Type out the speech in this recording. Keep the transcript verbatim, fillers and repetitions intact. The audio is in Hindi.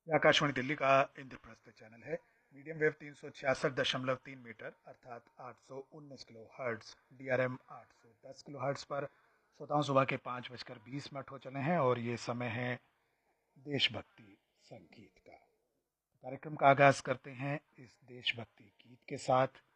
ये आकाशवाणी दिल्ली का इंद्रप्रस्थ चैनल है। मीडियम वेव तीन सौ छियासठ दशमलव तीन मीटर अर्थात आठ सौ उन्नीस kilo hertz, D R M आठ सौ दस किलो हर्ट्ज पर श्रोताओं सुबह के पाँच बजकर बीस मिनट हो चले हैं और ये समय है देशभक्ति संगीत का। कार्यक्रम का आगाज करते हैं इस देशभक्ति गीत के साथ।